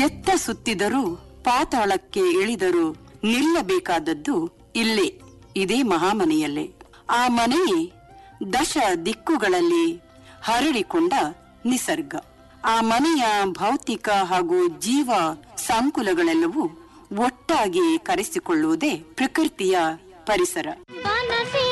ಎತ್ತ ಸುತ್ತಿದರೂ ಪಾತಾಳಕ್ಕೆ ಇಳಿದರೂ ನಿಲ್ಲಬೇಕಾದದ್ದು ಇಲ್ಲೇ, ಇದೇ ಮಹಾಮನೆಯಲ್ಲೇ. ಆ ಮನೆಯೇ ದಶ ದಿಕ್ಕುಗಳಲ್ಲಿ ಹರಡಿಕೊಂಡ ನಿಸರ್ಗ. ಆ ಮನೆಯ ಭೌತಿಕ ಹಾಗೂ ಜೀವ ಸಂಕುಲಗಳೆಲ್ಲವೂ ಒಟ್ಟಾಗಿ ಕರೆಸಿಕೊಳ್ಳುವುದೇ ಪ್ರಕೃತಿಯ ಪರಿಸರ.